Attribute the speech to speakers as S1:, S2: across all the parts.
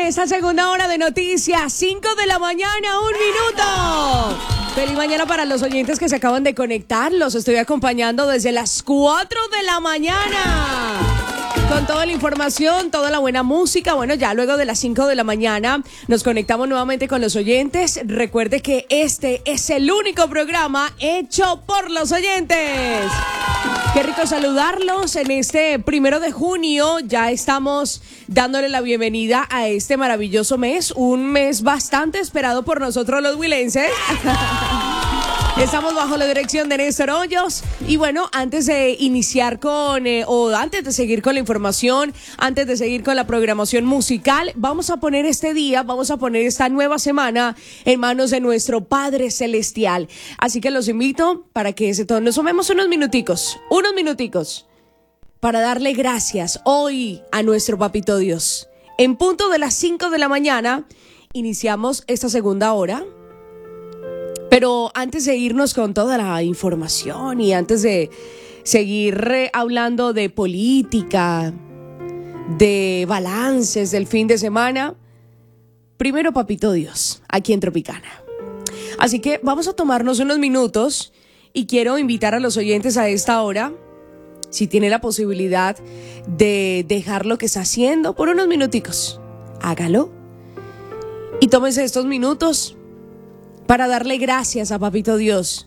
S1: esta segunda hora de noticias, 5 de la mañana, 1 minuto. Feliz mañana para los oyentes que se acaban de conectar. Los estoy acompañando desde las 4 de la mañana. Con toda la información, toda la buena música. Bueno, ya luego de las 5 de la mañana nos conectamos nuevamente con los oyentes. Recuerde que este es el único programa hecho por los oyentes. Qué rico saludarlos en este 1 de junio. Ya estamos dándole la bienvenida a este maravilloso mes. Un mes bastante esperado por nosotros los huilenses. Estamos bajo la dirección de Néstor Hoyos. Y bueno, antes de iniciar antes de seguir con la información, antes de seguir con la programación musical, vamos a poner esta nueva semana en manos de nuestro Padre Celestial. Así que los invito para que nos tomemos unos minuticos para darle gracias hoy a nuestro Papito Dios. En punto de las 5 de la mañana, iniciamos esta segunda hora. Pero antes de irnos con toda la información y antes de seguir hablando de política, de balances del fin de semana, primero Papito Dios, aquí en Tropicana. Así que vamos a tomarnos unos minutos y quiero invitar a los oyentes a esta hora, si tiene la posibilidad de dejar lo que está haciendo por unos minuticos, hágalo y tómense estos minutos para darle gracias a Papito Dios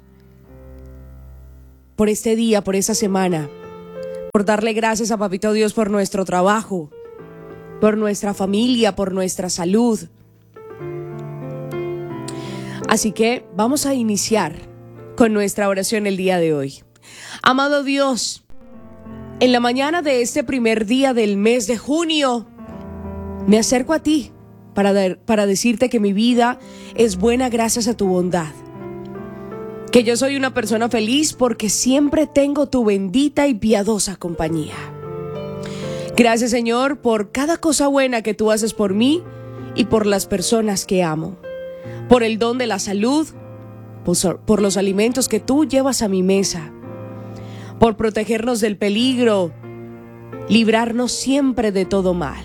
S1: por este día, por esta semana, por darle gracias a Papito Dios por nuestro trabajo, por nuestra familia, por nuestra salud. Así que vamos a iniciar con nuestra oración el día de hoy. Amado Dios, en la mañana de este primer día del mes de junio, me acerco a ti para decirte que mi vida es buena gracias a tu bondad. Que yo soy una persona feliz porque siempre tengo tu bendita y piadosa compañía. Gracias, Señor, por cada cosa buena que tú haces por mí y por las personas que amo. Por el don de la salud, por los alimentos que tú llevas a mi mesa. Por protegernos del peligro, librarnos siempre de todo mal.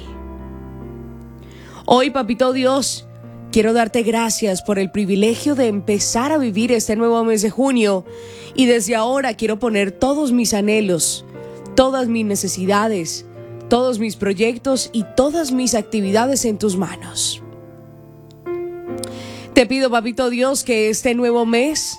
S1: Hoy, Papito Dios, quiero darte gracias por el privilegio de empezar a vivir este nuevo mes de junio y desde ahora quiero poner todos mis anhelos, todas mis necesidades, todos mis proyectos y todas mis actividades en tus manos. Te pido, Papito Dios, que este nuevo mes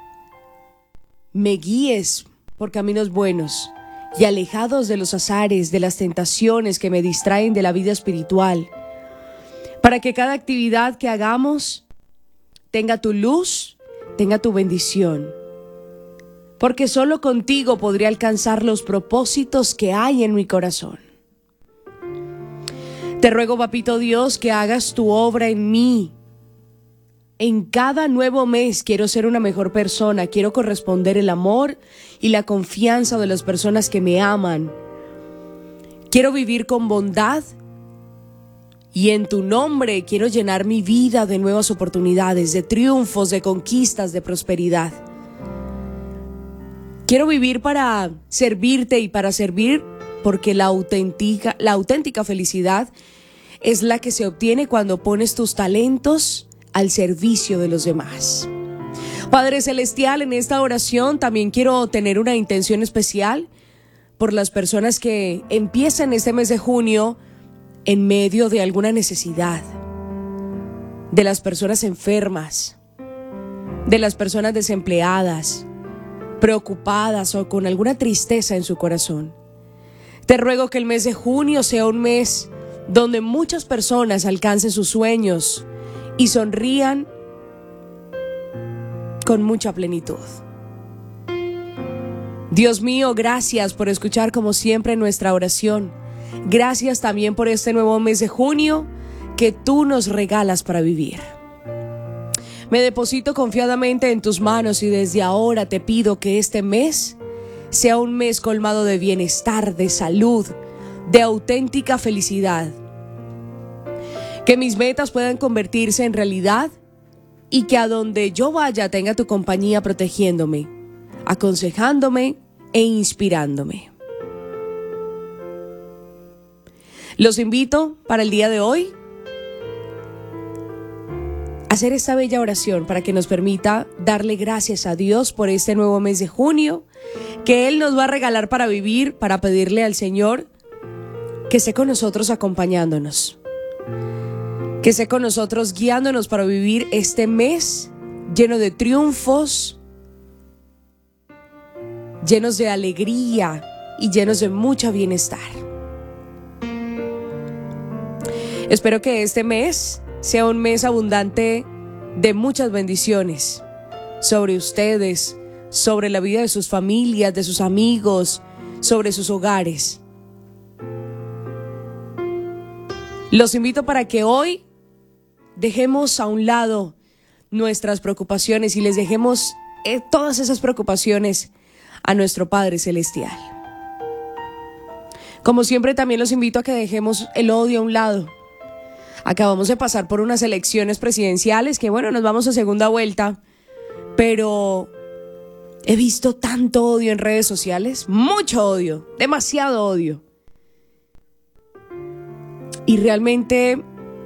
S1: me guíes por caminos buenos y alejados de los azares, de las tentaciones que me distraen de la vida espiritual, para que cada actividad que hagamos tenga tu luz, tenga tu bendición. Porque solo contigo podré alcanzar los propósitos que hay en mi corazón. Te ruego, Papito Dios, que hagas tu obra en mí. En cada nuevo mes quiero ser una mejor persona, quiero corresponder el amor y la confianza de las personas que me aman. Quiero vivir con bondad. Y en tu nombre quiero llenar mi vida de nuevas oportunidades, de triunfos, de conquistas, de prosperidad. Quiero vivir para servirte y para servir porque la auténtica felicidad es la que se obtiene cuando pones tus talentos al servicio de los demás. Padre Celestial, en esta oración también quiero tener una intención especial por las personas que empiezan este mes de junio en medio de alguna necesidad, de las personas enfermas, de las personas desempleadas, preocupadas o con alguna tristeza en su corazón. Te ruego que el mes de junio sea un mes donde muchas personas alcancen sus sueños y sonrían con mucha plenitud. Dios mío, gracias por escuchar como siempre nuestra oración. Gracias también por este nuevo mes de junio que tú nos regalas para vivir. Me deposito confiadamente en tus manos y desde ahora te pido que este mes sea un mes colmado de bienestar, de salud, de auténtica felicidad. Que mis metas puedan convertirse en realidad y que a donde yo vaya tenga tu compañía protegiéndome, aconsejándome e inspirándome. Los invito para el día de hoy hacer esta bella oración para que nos permita darle gracias a Dios por este nuevo mes de junio, que Él nos va a regalar para vivir, para pedirle al Señor que esté con nosotros acompañándonos, que esté con nosotros guiándonos para vivir este mes lleno de triunfos, llenos de alegría y llenos de mucho bienestar. Espero que este mes sea un mes abundante de muchas bendiciones sobre ustedes, sobre la vida de sus familias, de sus amigos, sobre sus hogares. Los invito para que hoy dejemos a un lado nuestras preocupaciones y les dejemos todas esas preocupaciones a nuestro Padre Celestial. Como siempre, también los invito a que dejemos el odio a un lado. Acabamos de pasar por unas elecciones presidenciales que, bueno, nos vamos a segunda vuelta, pero he visto tanto odio en redes sociales, mucho odio, demasiado odio. Y realmente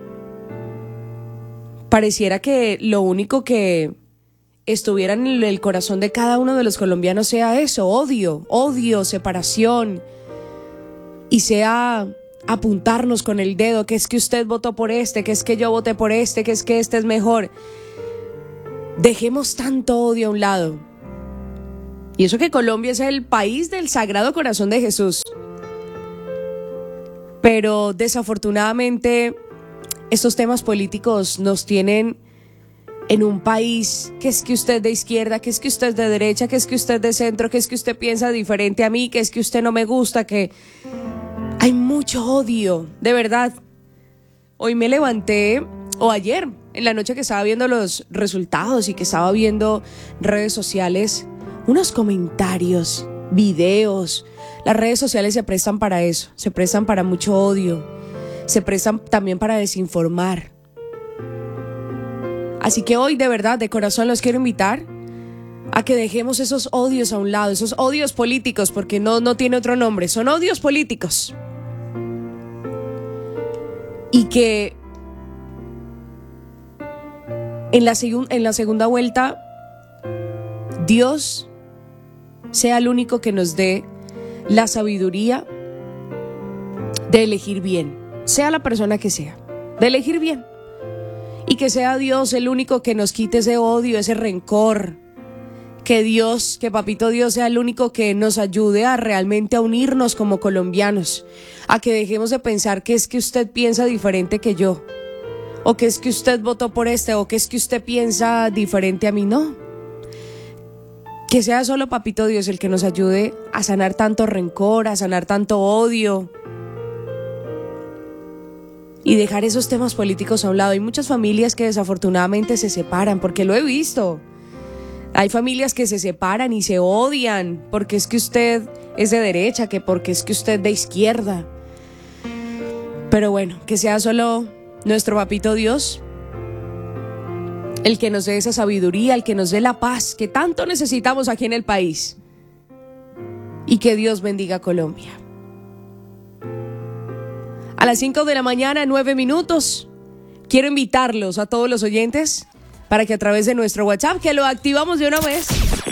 S1: pareciera que lo único que estuviera en el corazón de cada uno de los colombianos sea eso, odio, separación, y sea apuntarnos con el dedo, que es que usted votó por este, que es que yo voté por este, que es que este es mejor. Dejemos tanto odio a un lado. Y eso que Colombia es el país del Sagrado Corazón de Jesús. Pero desafortunadamente estos temas políticos nos tienen en un país que es que usted de izquierda, que es que usted de derecha, que es que usted de centro, que es que usted piensa diferente a mí, que es que usted no me gusta, que hay mucho odio, de verdad. Hoy me levanté, o ayer, en la noche que estaba viendo los resultados y que estaba viendo redes sociales, unos comentarios, videos. Las redes sociales se prestan para eso, se prestan para mucho odio, se prestan también para desinformar. Así que hoy, de verdad, de corazón, los quiero invitar a que dejemos esos odios a un lado, esos odios políticos, porque no tiene otro nombre, son odios políticos. Y que en la segunda vuelta Dios sea el único que nos dé la sabiduría de elegir bien, sea la persona que sea, de elegir bien. Y que sea Dios el único que nos quite ese odio, ese rencor. Que Papito Dios sea el único que nos ayude a realmente a unirnos como colombianos. A que dejemos de pensar que es que usted piensa diferente que yo. O que es que usted votó por este, o que es que usted piensa diferente a mí. No. Que sea solo Papito Dios el que nos ayude a sanar tanto rencor, a sanar tanto odio. Y dejar esos temas políticos a un lado. Hay muchas familias que desafortunadamente se separan, porque lo he visto. Hay familias que se separan y se odian, porque es que usted es de derecha, que porque es que usted de izquierda. Pero bueno, que sea solo nuestro Papito Dios el que nos dé esa sabiduría, el que nos dé la paz que tanto necesitamos aquí en el país. Y que Dios bendiga a Colombia. A las 5 de la mañana, 9 minutos, quiero invitarlos a todos los oyentes para que a través de nuestro WhatsApp, que lo activamos de una vez,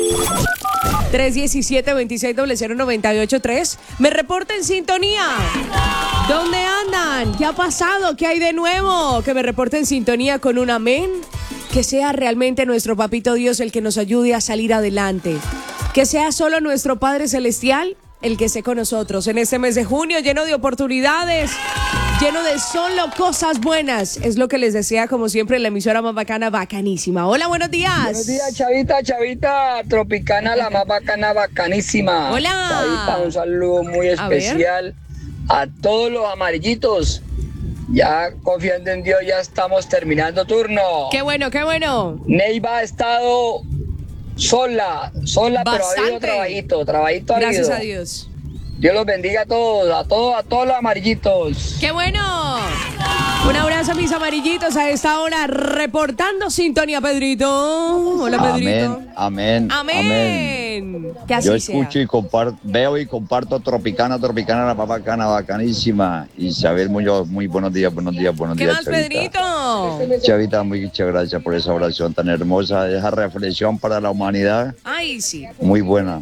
S1: 317-2600-983, me reporten sintonía. ¿Dónde andan? ¿Qué ha pasado? ¿Qué hay de nuevo? Que me reporten sintonía con un amén. Que sea realmente nuestro Papito Dios el que nos ayude a salir adelante. Que sea solo nuestro Padre Celestial el que esté con nosotros en este mes de junio, lleno de oportunidades, lleno de solo cosas buenas. Es lo que les desea, como siempre, la emisora más bacana, bacanísima. Hola, buenos días.
S2: Buenos días, Chavita, Tropicana, la más bacana, bacanísima.
S1: Hola.
S2: Chavita, un saludo muy especial a todos los amarillitos. Ya confiando en Dios, ya estamos terminando turno.
S1: Qué bueno, qué bueno.
S2: Neiva ha estado sola,
S1: Bastante.
S2: pero ha habido trabajito ha
S1: Gracias
S2: habido.
S1: a Dios.
S2: Dios los bendiga a todos los amarillitos.
S1: ¡Qué bueno! Un abrazo a mis amarillitos a esta hora, reportando sintonía, Pedrito. Hola, Pedrito.
S3: Amén.
S1: Que así
S3: Yo escucho
S1: sea.
S3: y veo y comparto Tropicana, la papacana, bacanísima. Isabel Muñoz, muy buenos días.
S1: ¿Qué más,
S3: Chavita.
S1: Pedrito? bienvenido.
S3: Chavita, muchas gracias por esa oración tan hermosa, esa reflexión para la humanidad.
S1: Ay, sí.
S3: Muy buena.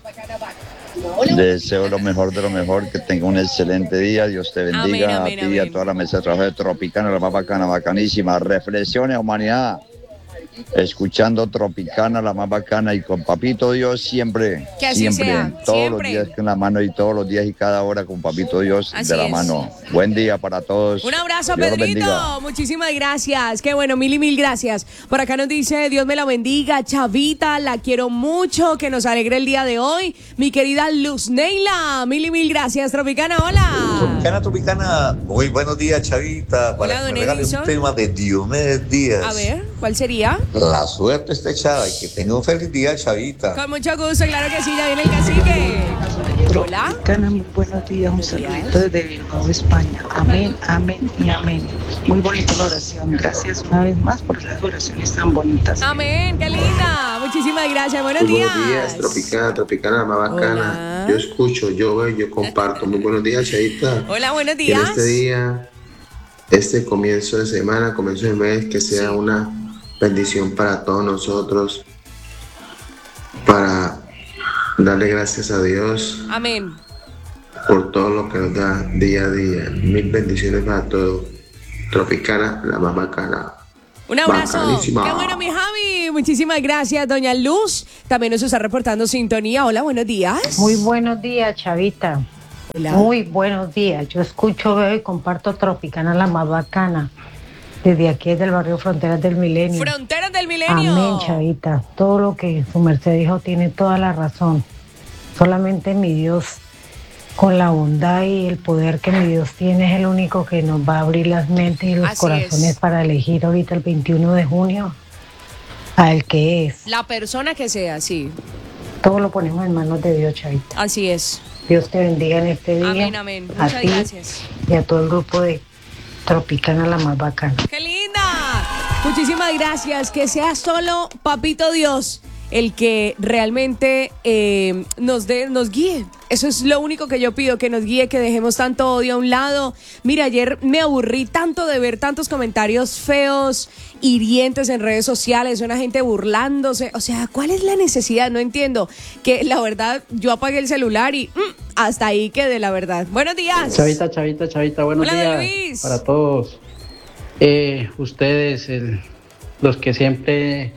S3: Deseo lo mejor de lo mejor, que tenga un excelente día, Dios te bendiga,
S1: Amén,
S3: a ti y a
S1: amén.
S3: toda la mesa de trabajo de Tropicana, la más bacana, bacanísima. Reflexiones, humanidad. Escuchando Tropicana, la más bacana, y con Papito Dios siempre,
S1: Que así
S3: siempre,
S1: sea,
S3: todos
S1: siempre.
S3: los días con la mano y todos los días y cada hora con Papito Dios
S1: Así
S3: de la
S1: es.
S3: mano. Buen día para todos.
S1: Un abrazo,
S3: Dios los
S1: Pedrito.
S3: bendiga.
S1: Muchísimas gracias. Qué bueno, mil y mil gracias. Por acá nos dice, Dios me la bendiga. Chavita, la quiero mucho. Que nos alegre el día de hoy. Mi querida Luz Neila. Mil y mil gracias, Tropicana. Hola.
S4: Tropicana, muy buenos días, Chavita.
S1: Hola,
S4: Para que
S1: don
S4: me regale
S1: Edison.
S4: un tema de Diomedes Díaz.
S1: A ver, ¿cuál sería?
S4: La suerte está echada y que tenga un feliz día, Chavita.
S1: Con mucho gusto, claro que sí, ya viene el cacique. Hola.
S5: Tropicana, muy buenos días, un saludito desde Bilbao, España. Amén, amén y amén. Muy bonita la oración. Gracias una vez más por las oraciones tan bonitas.
S1: Amén, qué linda. Muchísimas gracias, buenos
S6: Muy
S1: días.
S6: buenos días, Tropicana, la más bacana.
S1: Hola.
S6: Yo escucho, yo veo, yo comparto. Muy buenos días, Chavita.
S1: Hola, buenos
S6: Que
S1: días.
S6: en este día, este comienzo de semana, comienzo de mes, que sea una bendición para todos nosotros, para darle gracias a Dios
S1: Amén.
S6: por todo lo que nos da día a día. Mil bendiciones para todos. Tropicana, la más bacana.
S1: Un abrazo.
S6: Bacanísima.
S1: Qué bueno, mi Javi. Muchísimas gracias, doña Luz. También nos está reportando sintonía. Hola, buenos días.
S7: Muy buenos días, Chavita.
S1: Hola.
S7: Muy buenos días. Yo escucho, veo y comparto Tropicana, la más bacana. Desde aquí, desde el barrio Fronteras del Milenio.
S1: Fronteras del Milenio.
S7: Amén, Chavita. Todo lo que su merced dijo tiene toda la razón. Solamente mi Dios, con la bondad y el poder que mi Dios tiene, es el único que nos va a abrir las mentes y los
S1: Así
S7: corazones
S1: es.
S7: para elegir ahorita el 21 de junio al que es.
S1: La persona que sea, sí.
S7: Todo lo ponemos en manos de Dios, Chavita.
S1: Así es.
S7: Dios te bendiga en este día.
S1: Amén, amén.
S7: A
S1: Muchas
S7: ti
S1: gracias.
S7: y a todo el grupo de Tropicana, la más bacana.
S1: ¡Qué linda! Muchísimas gracias. Que sea solo Papito Dios el que realmente nos guíe. Eso es lo único que yo pido, que nos guíe, que dejemos tanto odio a un lado. Mira, ayer me aburrí tanto de ver tantos comentarios feos, hirientes en redes sociales, una gente burlándose. O sea, ¿cuál es la necesidad? No entiendo. Que la verdad, yo apagué el celular y hasta ahí quedé, la verdad. Buenos días.
S8: Chavita, buenos
S1: Hola, don
S8: días
S1: Luis.
S8: para todos. Ustedes, los que siempre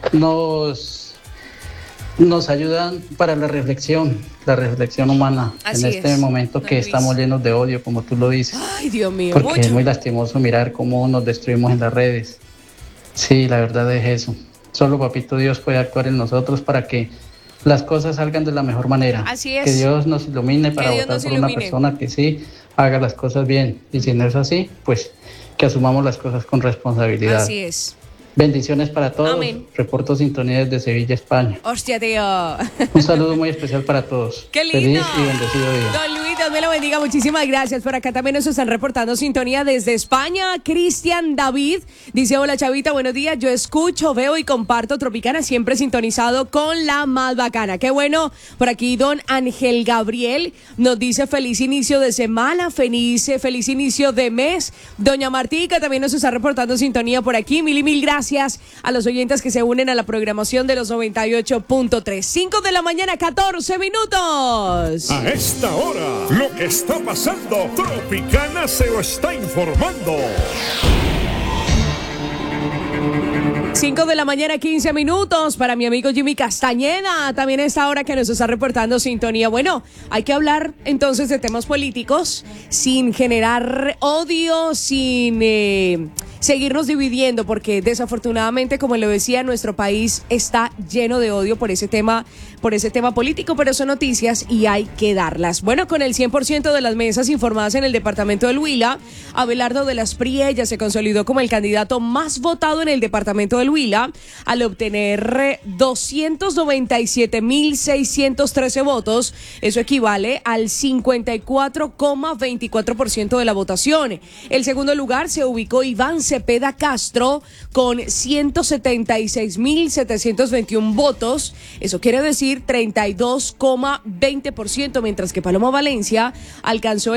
S8: nos ayudan para la reflexión humana.
S1: Así
S8: en este
S1: es,
S8: momento
S1: don
S8: que
S1: Luis.
S8: estamos llenos de odio, como tú lo dices.
S1: Ay, Dios mío,
S8: Porque es
S1: mucho.
S8: muy lastimoso mirar cómo nos destruimos en las redes. Sí, la verdad es eso. Solo Papito Dios puede actuar en nosotros para que las cosas salgan de la mejor manera.
S1: Así es.
S8: Que Dios nos ilumine para
S1: Dios
S8: votar
S1: nos
S8: por
S1: ilumine.
S8: una persona que sí haga las cosas bien. Y si no es así, pues que asumamos las cosas con responsabilidad.
S1: Así es.
S8: Bendiciones para todos.
S1: Amén.
S8: Reporto sintonía desde Sevilla, España.
S1: Hostia, tío.
S8: Un saludo muy especial para todos.
S1: ¡Qué lindo!
S8: Feliz y bendecido día.
S1: Don Luis, Dios me lo bendiga. Muchísimas gracias. Por acá también nos están reportando sintonía desde España. Cristian David dice, hola, Chavita, buenos días. Yo escucho, veo y comparto Tropicana, siempre sintonizado con la más bacana. Qué bueno. Por aquí don Ángel Gabriel nos dice feliz inicio de semana, feliz inicio de mes. Doña Martica también nos está reportando sintonía por aquí. Mil y mil gracias a los oyentes que se unen a la programación de los 98.3. 5 de la mañana, 14 minutos.
S9: A esta hora, lo que está pasando, Tropicana se lo está informando.
S1: 5 de la mañana, 15 minutos para mi amigo Jimmy Castañeda. También a esta hora que nos está reportando sintonía. Bueno, hay que hablar entonces de temas políticos sin generar odio, sin seguirnos dividiendo, porque desafortunadamente, como lo decía, nuestro país está lleno de odio por ese tema político, pero son noticias y hay que darlas. Bueno, con el 100% de las mesas informadas en el departamento del Huila, Abelardo de las Priellas se consolidó como el candidato más votado en el departamento del Huila al obtener 297.613 votos. Eso equivale al 54,24% de la votación. El segundo lugar se ubicó Iván Cepeda Castro con 176.721 votos. Eso quiere decir 32,20%, mientras que Paloma Valencia alcanzó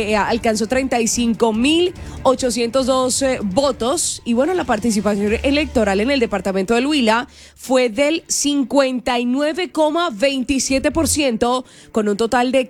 S1: 35.802 votos. Y bueno, la participación electoral en el departamento del Huila fue del 59,27%, con un total de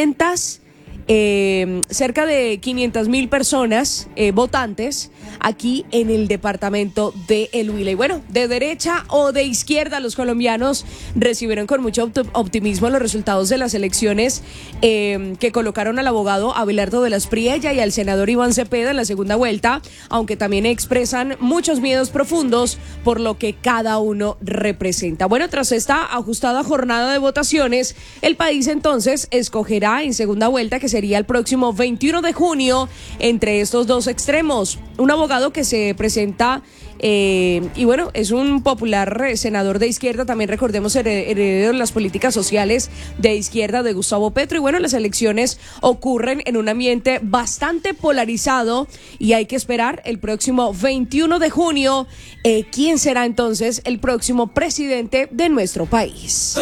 S1: cerca de 500.000 personas votantes aquí en el departamento de El Huila. Y bueno, de derecha o de izquierda, los colombianos recibieron con mucho optimismo los resultados de las elecciones que colocaron al abogado Abelardo de las Priella y al senador Iván Cepeda en la segunda vuelta, aunque también expresan muchos miedos profundos por lo que cada uno representa. Bueno, tras esta ajustada jornada de votaciones, el país entonces escogerá en segunda vuelta, que sería el próximo 21 de junio, entre estos dos extremos. Un abogado que se presenta y bueno, es un popular senador de izquierda, también recordemos heredero de las políticas sociales de izquierda de Gustavo Petro. Y bueno, las elecciones ocurren en un ambiente bastante polarizado y hay que esperar el próximo 21 de junio quién será entonces el próximo presidente de nuestro país.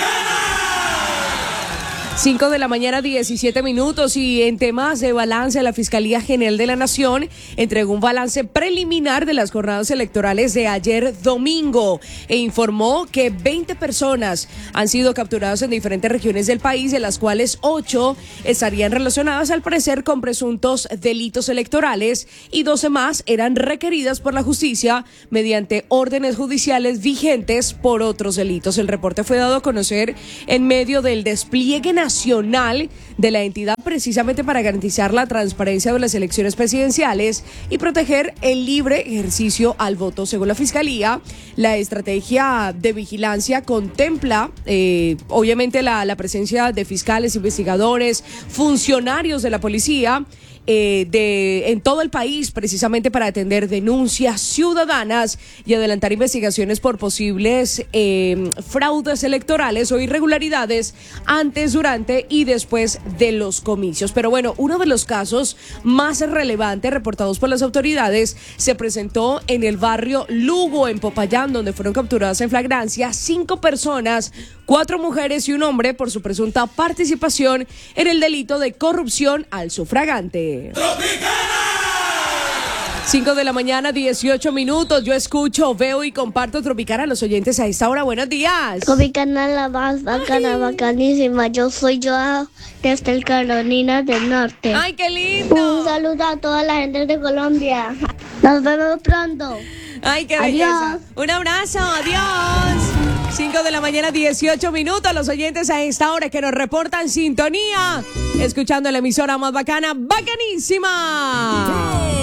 S1: 5 de la mañana, 17 minutos, y en temas de balance, la Fiscalía General de la Nación entregó un balance preliminar de las jornadas electorales de ayer domingo e informó que 20 personas han sido capturadas en diferentes regiones del país, de las cuales 8 estarían relacionadas al parecer con presuntos delitos electorales y 12 más eran requeridas por la justicia mediante órdenes judiciales vigentes por otros delitos. El reporte fue dado a conocer en medio del despliegue nacional de la entidad, precisamente para garantizar la transparencia de las elecciones presidenciales y proteger el libre ejercicio al voto. Según la Fiscalía, la estrategia de vigilancia contempla obviamente la presencia de fiscales, investigadores, funcionarios de la policía en todo el país, precisamente para atender denuncias ciudadanas y adelantar investigaciones por posibles fraudes electorales o irregularidades antes, durante y después de los comicios. Pero bueno, uno de los casos más relevantes reportados por las autoridades se presentó en el barrio Lugo, en Popayán, donde fueron capturadas en flagrancia 5 personas, 4 mujeres y un hombre, por su presunta participación en el delito de corrupción al sufragante. 5 de la mañana, 18 minutos. Yo escucho, veo y comparto Tropicana a los oyentes a esta hora. Buenos días.
S10: Tropicana, la más bacana, bacanísima. Yo soy Joao desde el Carolina del Norte.
S1: ¡Ay, qué lindo!
S10: Un saludo a toda la gente de Colombia. Nos vemos pronto.
S1: ¡Ay, qué belleza! Un abrazo, adiós. 5 de la mañana, 18 minutos. Los oyentes a esta hora que nos reportan sintonía, escuchando la emisora más bacana, bacanísima.